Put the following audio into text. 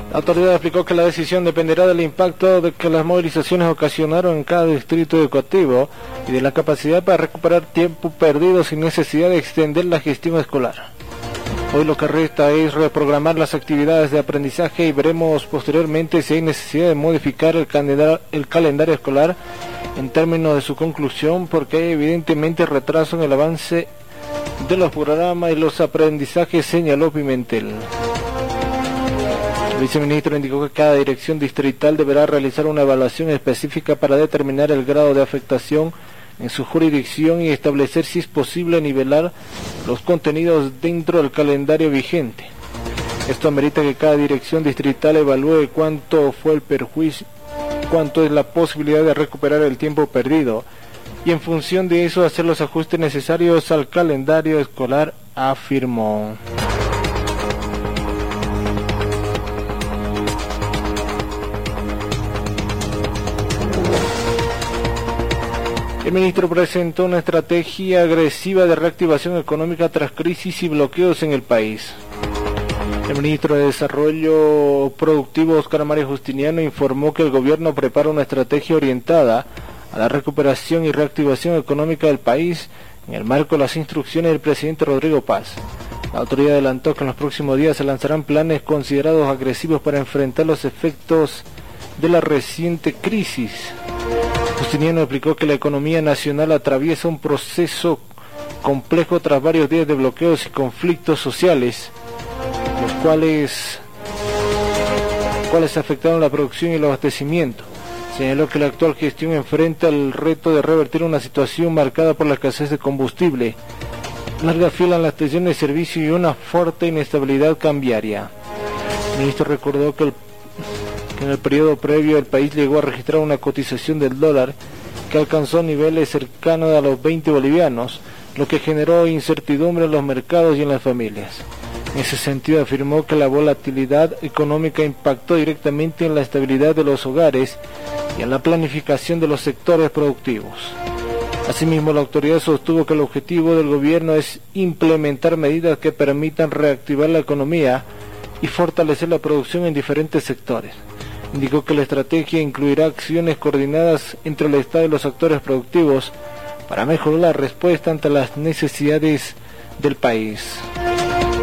La autoridad explicó que la decisión dependerá del impacto de que las movilizaciones ocasionaron en cada distrito educativo y de la capacidad para recuperar tiempo perdido sin necesidad de extender la gestión escolar. Hoy lo que resta es reprogramar las actividades de aprendizaje y veremos posteriormente si hay necesidad de modificar el calendario escolar en términos de su conclusión, porque hay evidentemente retraso en el avance de los programas y los aprendizajes, señaló Pimentel. El viceministro indicó que cada dirección distrital deberá realizar una evaluación específica para determinar el grado de afectación en su jurisdicción y establecer si es posible nivelar los contenidos dentro del calendario vigente. Esto amerita que cada dirección distrital evalúe cuánto fue el perjuicio, cuánto es la posibilidad de recuperar el tiempo perdido y en función de eso hacer los ajustes necesarios al calendario escolar, afirmó. El ministro presentó una estrategia agresiva de reactivación económica tras crisis y bloqueos en el país. El ministro de Desarrollo Productivo, Óscar Mario Justiniano, informó que el gobierno prepara una estrategia orientada a la recuperación y reactivación económica del país en el marco de las instrucciones del presidente Rodrigo Paz. La autoridad adelantó que en los próximos días se lanzarán planes considerados agresivos para enfrentar los efectos de la reciente crisis. Justiniano explicó que la economía nacional atraviesa un proceso complejo tras varios días de bloqueos y conflictos sociales, los cuales afectaron la producción y el abastecimiento. Señaló que la actual gestión enfrenta el reto de revertir una situación marcada por la escasez de combustible, larga fila en las estaciones de servicio y una fuerte inestabilidad cambiaria. El ministro recordó que en el periodo previo el país llegó a registrar una cotización del dólar que alcanzó niveles cercanos a los 20 bolivianos, lo que generó incertidumbre en los mercados y en las familias. En ese sentido afirmó que la volatilidad económica impactó directamente en la estabilidad de los hogares y en la planificación de los sectores productivos. Asimismo, la autoridad sostuvo que el objetivo del gobierno es implementar medidas que permitan reactivar la economía y fortalecer la producción en diferentes sectores. Indicó que la estrategia incluirá acciones coordinadas entre el Estado y los actores productivos para mejorar la respuesta ante las necesidades del país.